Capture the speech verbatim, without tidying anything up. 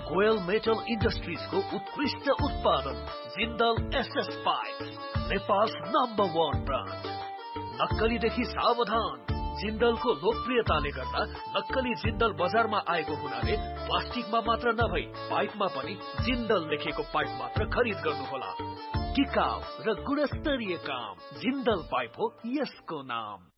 कोयल metal industries को उत्कृष्ट उत्पादन Jindal SS pipe, Nepal number वन ब्रांड। नक्कलीदेखि सावधान। जिंदलको लोकप्रियताले गर्दा नक्कली जिंदल बजारमा आएको हुनाले प्लास्टिकमा मात्र नभई पाइपमा पनि जिंदल लेखेको पाइप मात्र खरिद गर्नुहोला। टिकाउ र गुणस्तरीय काम जिंदल पाइप हो यसको नाम।